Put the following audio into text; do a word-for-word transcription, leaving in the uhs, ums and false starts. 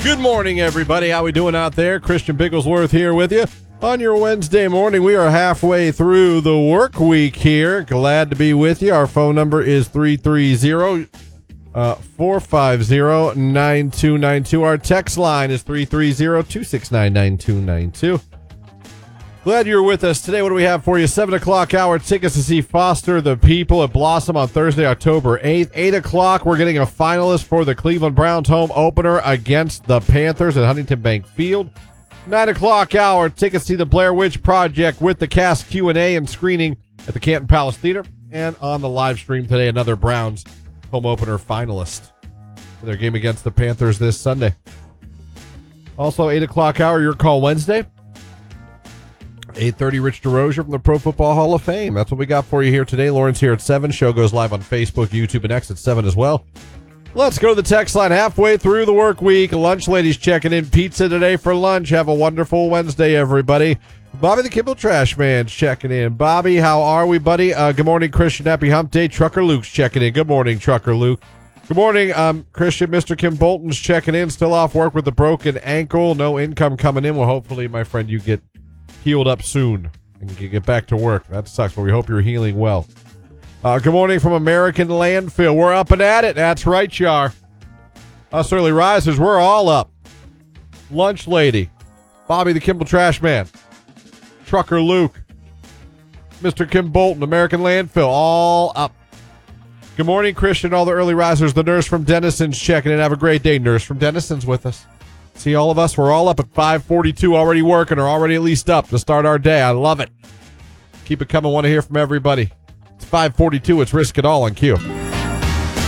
Good morning, everybody. How we doing out there? Christian Bigglesworth here with you on your Wednesday morning. We are halfway through the work week here. Glad to be with you. Our phone number is three three zero, four five zero, nine two nine two. Our text line is three three zero, two six nine, nine two nine two. Glad you're with us today. What do we have for you? seven o'clock hour tickets to see Foster the People at Blossom on Thursday, October eighth. eight o'clock, we're getting a finalist for the Cleveland Browns home opener against the Panthers at Huntington Bank Field. nine o'clock hour, tickets to see the Blair Witch Project with the cast Q and A and screening at the Canton Palace Theater. And on the live stream today, another Browns home opener finalist for their game against the Panthers this Sunday. Also, eight o'clock hour, your call Wednesday. eight thirty, Rich DeRozier from the Pro Football Hall of Fame. That's what we got for you here today. Lawrence here at seven. Show goes live on Facebook, YouTube, and X at seven as well. Let's go to the text line halfway through the work week. Lunch ladies checking in. Pizza today for lunch. Have a wonderful Wednesday, everybody. Bobby the Kimball Trash Man's checking in. Bobby, how are we, buddy? Uh, good morning, Christian. Happy hump day. Trucker Luke's checking in. Good morning, Trucker Luke. Good morning, um, Christian. Mister Kim Bolton's checking in. Still off work with a broken ankle. No income coming in. Well, hopefully, my friend, you get healed up soon and you can get back to work. That sucks, but we hope you're healing well. Uh, good morning from American Landfill. We're up and at it. That's right, you are. Us early risers, we're all up. Lunch lady, Bobby the Kimball Trash Man, Trucker Luke, Mister Kim Bolton, American Landfill, all up. Good morning, Christian, all the early risers. The nurse from Denison's checking in. Have a great day. Nurse from Denison's with us. See all of us, we're all up at five forty-two, already working, or already at least up to start our day. I love it. Keep it coming. Want to hear from everybody. It's five forty-two. It's Risk It All on Q.